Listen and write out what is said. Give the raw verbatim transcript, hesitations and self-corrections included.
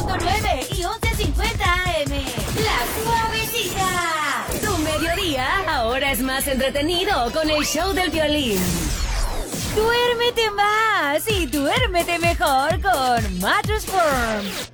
punto nueve y once cincuenta A M. La Suavecita. Tu mediodía ahora es más entretenido con el show del violín. Duérmete más y duérmete mejor con Mattress Firm.